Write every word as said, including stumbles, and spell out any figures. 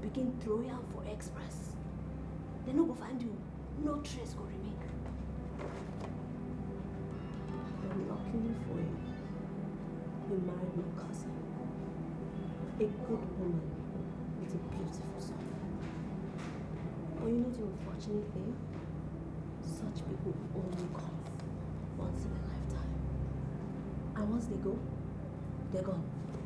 begin throw you out for express. They no go find you. No trace go remain. But luckily for you, you married my cousin. A good woman with a beautiful son. But you know the unfortunate thing? Such people only come once in a lifetime. And once they go, they're gone.